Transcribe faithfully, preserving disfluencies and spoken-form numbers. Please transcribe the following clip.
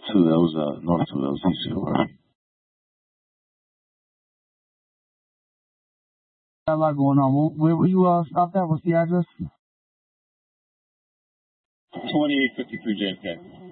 two. That was uh, North two. That was East two, right? Got a lot going on. Where were you uh, stopped at? What's the address? twenty-eight fifty-three J F K.